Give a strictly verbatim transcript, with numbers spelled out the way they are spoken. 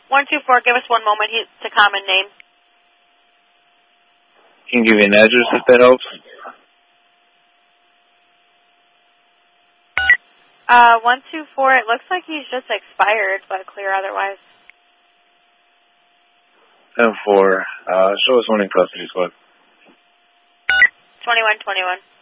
one two four, give us one moment. He's a common name. Can you give me an address if that helps? Uh, one two four, it looks like he's just expired, but clear otherwise. ten four, uh, show us one in custody, squad. twenty-one twenty-one.